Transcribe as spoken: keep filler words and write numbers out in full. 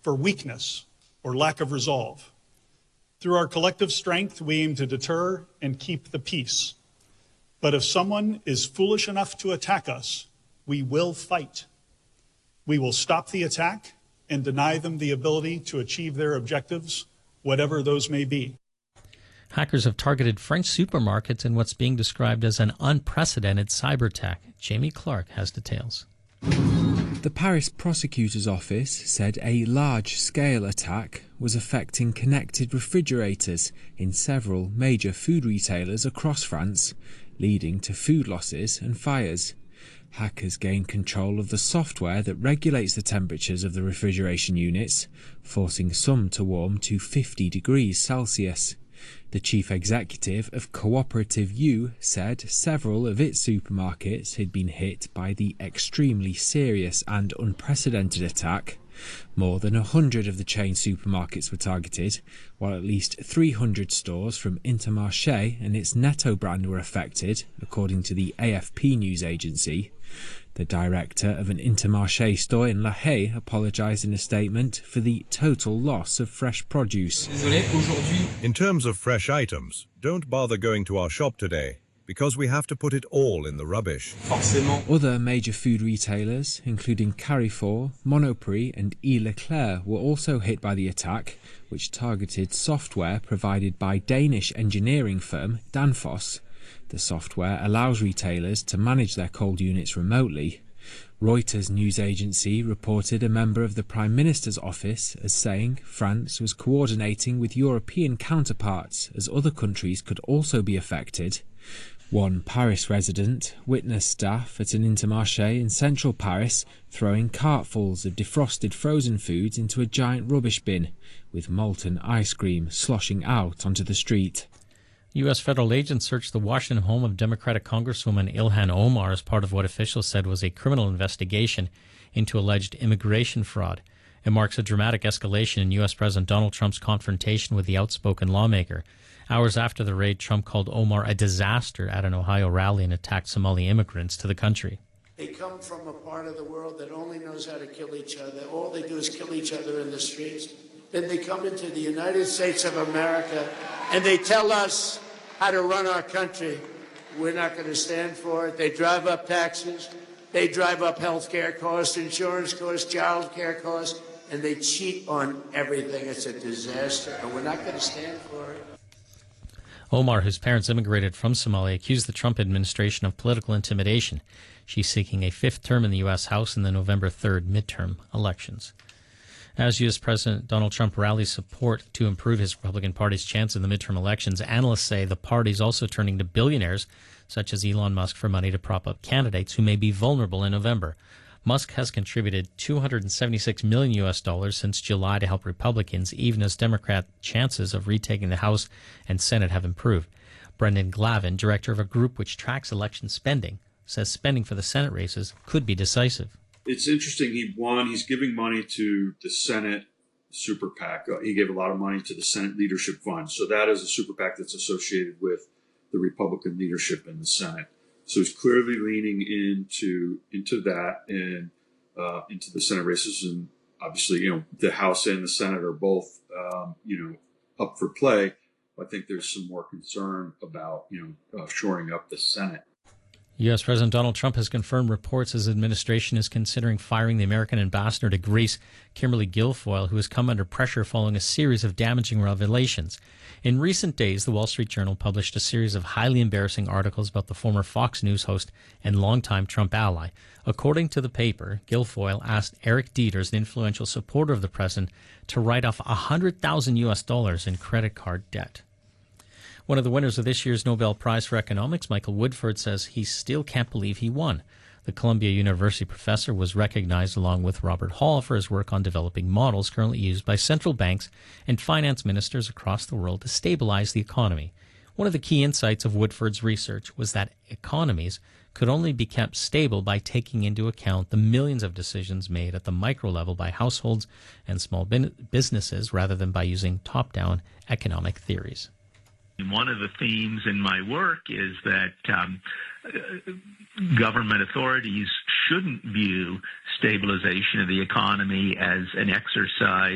for weakness or lack of resolve. Through our collective strength, we aim to deter and keep the peace. But if someone is foolish enough to attack us, we will fight. We will stop the attack and deny them the ability to achieve their objectives, whatever those may be. Hackers have targeted French supermarkets in what's being described as an unprecedented cyber attack. Jamie Clark has details. The Paris prosecutor's office said a large-scale attack was affecting connected refrigerators in several major food retailers across France, leading to food losses and fires. Hackers gained control of the software that regulates the temperatures of the refrigeration units, forcing some to warm to fifty degrees Celsius. The chief executive of Cooperative U said several of its supermarkets had been hit by the extremely serious and unprecedented attack. More than one hundred of the chain supermarkets were targeted, while at least three hundred stores from Intermarché and its Netto brand were affected, according to the A F P news agency. The director of an Intermarché store in La Haye apologised in a statement for the total loss of fresh produce. In terms of fresh items, don't bother going to our shop today, because we have to put it all in the rubbish. Other major food retailers, including Carrefour, Monoprix and E. Leclerc, were also hit by the attack, which targeted software provided by Danish engineering firm Danfoss. The software allows retailers to manage their cold units remotely. Reuters news agency reported a member of the Prime Minister's office as saying France was coordinating with European counterparts as other countries could also be affected. One Paris resident witnessed staff at an Intermarché in central Paris throwing cartfuls of defrosted frozen foods into a giant rubbish bin, with molten ice cream sloshing out onto the street. U S federal agents searched the Washington home of Democratic Congresswoman Ilhan Omar as part of what officials said was a criminal investigation into alleged immigration fraud. It marks a dramatic escalation in U S President Donald Trump's confrontation with the outspoken lawmaker. Hours after the raid, Trump called Omar a disaster at an Ohio rally and attacked Somali immigrants to the country. They come from a part of the world that only knows how to kill each other. All they do is kill each other in the streets. Then they come into the United States of America and they tell us how to run our country. We're not going to stand for it. They drive up taxes. They drive up health care costs, insurance costs, child care costs, and they cheat on everything. It's a disaster, and we're not going to stand for it. Omar, whose parents immigrated from Somalia, accused the Trump administration of political intimidation. She's seeking a fifth term in the U S House in the November third midterm elections. As U S President Donald Trump rallies support to improve his Republican Party's chance in the midterm elections, analysts say the party's also turning to billionaires such as Elon Musk for money to prop up candidates who may be vulnerable in November. Musk has contributed two hundred seventy-six million U S dollars since July to help Republicans, even as Democrat chances of retaking the House and Senate have improved. Brendan Glavin, director of a group which tracks election spending, says spending for the Senate races could be decisive. It's interesting. He won. He's giving money to the Senate Super PAC. He gave a lot of money to the Senate Leadership Fund. So that is a Super PAC that's associated with the Republican leadership in the Senate. So he's clearly leaning into into that and uh, into the Senate races. And obviously, you know, the House and the Senate are both, um, you know, up for play. I think there's some more concern about, you know, uh, shoring up the Senate. U S President Donald Trump has confirmed reports his administration is considering firing the American ambassador to Greece, Kimberly Guilfoyle, who has come under pressure following a series of damaging revelations. In recent days, the Wall Street Journal published a series of highly embarrassing articles about the former Fox News host and longtime Trump ally. According to the paper, Guilfoyle asked Eric Dieters, an influential supporter of the president, to write off one hundred thousand U S dollars in credit card debt. One of the winners of this year's Nobel Prize for Economics, Michael Woodford, says he still can't believe he won. The Columbia University professor was recognized along with Robert Hall for his work on developing models currently used by central banks and finance ministers across the world to stabilize the economy. One of the key insights of Woodford's research was that economies could only be kept stable by taking into account the millions of decisions made at the micro level by households and small businesses rather than by using top-down economic theories. One of the themes in my work is that um, government authorities shouldn't view stabilization of the economy as an exercise